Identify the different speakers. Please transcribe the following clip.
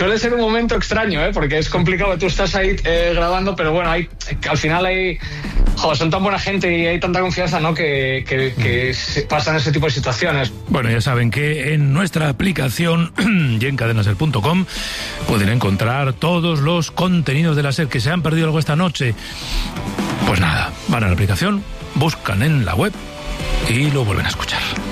Speaker 1: suele ser un momento extraño, porque es complicado, tú estás ahí grabando, pero bueno, al final son tan buena gente y hay tanta confianza, ¿no? que pasan ese tipo de situaciones.
Speaker 2: Bueno, ya saben que en nuestra aplicación y en cadenaser.com pueden encontrar todos los contenidos de la SER. Que se han perdido algo esta noche, pues nada, van a la aplicación, buscan en la web y lo vuelven a escuchar.